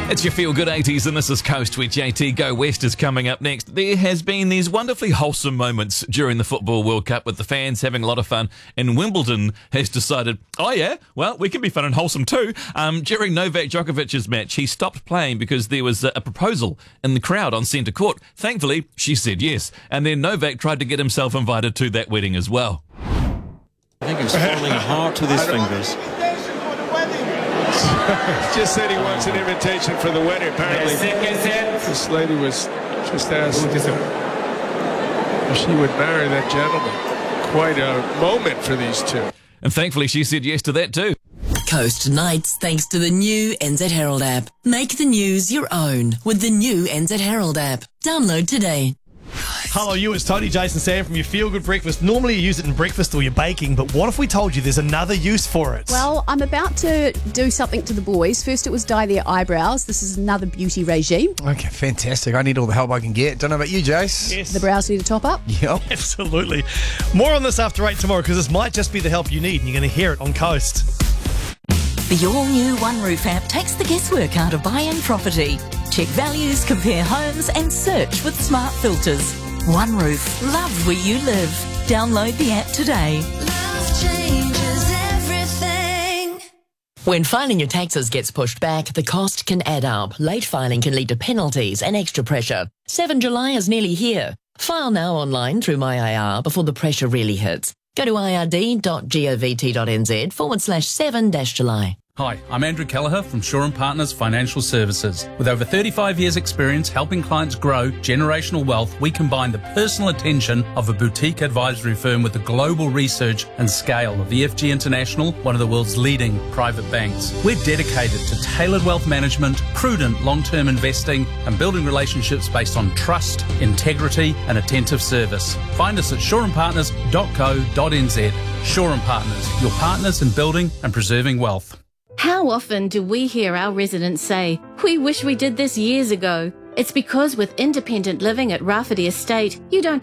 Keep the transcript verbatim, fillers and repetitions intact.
It's your Feel Good eighties, and this is Coast with J T. Go West is coming up next. There has been these wonderfully wholesome moments during the Football World Cup with the fans having a lot of fun, and Wimbledon has decided, oh yeah, well, we can be fun and wholesome too. Um, during Novak Djokovic's match, he stopped playing because there was a, a proposal in the crowd on centre court. Thankfully, she said yes, and then Novak tried to get himself invited to that wedding as well. I think he was holding a heart with his fingers. Just said he wants an invitation for the wedding. Apparently, this lady was just asked if she would marry that gentleman. Quite a moment for these two. And thankfully, she said yes to that too. Coast Nights, thanks to the new N Z Herald app. Make the news your own with the new N Z Herald app. Download today. Hello, you. It's Tony, Jason, Sam from your Feel Good Breakfast. Normally you use it in breakfast or you're baking, but what if we told you there's another use for it? Well, I'm about to do something to the boys. First it was dye their eyebrows. This is another beauty regime. Okay, fantastic. I need all the help I can get. Don't know about you, Jace. Yes. The brows need a top up. Yep. Absolutely. More on this after eight tomorrow, because this might just be the help you need, and you're going to hear it on Coast. The all-new One Roof app takes the guesswork out of buying property. Check values, compare homes, and search with smart filters. One Roof. Love where you live. Download the app today. Love changes everything. When filing your taxes gets pushed back, the cost can add up. Late filing can lead to penalties and extra pressure. seventh of July is nearly here. File now online through My I R before the pressure really hits. Go to ird.govt.nz forward slash 7 dash July. Hi, I'm Andrew Kelleher from Shaw and Partners Financial Services. With over thirty-five years experience helping clients grow generational wealth, we combine the personal attention of a boutique advisory firm with the global research and scale of E F G International, one of the world's leading private banks. We're dedicated to tailored wealth management, prudent long-term investing, and building relationships based on trust, integrity, and attentive service. Find us at shaw and partners dot co dot n z. Shaw and Partners, your partners in building and preserving wealth. How often do we hear our residents say, "We wish we did this years ago"? It's because with independent living at Rafferty Estate, you don't